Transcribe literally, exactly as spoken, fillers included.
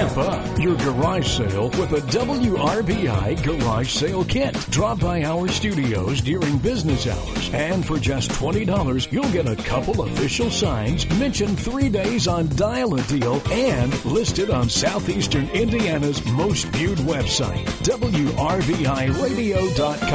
Amp up your garage sale with a W R B I garage sale kit. Drop by our studios during business hours, and for just twenty dollars, you'll get a couple official signs, mention three days on Dial a Deal, and listed on Southeastern Indiana's most viewed website, W R B I radio dot com.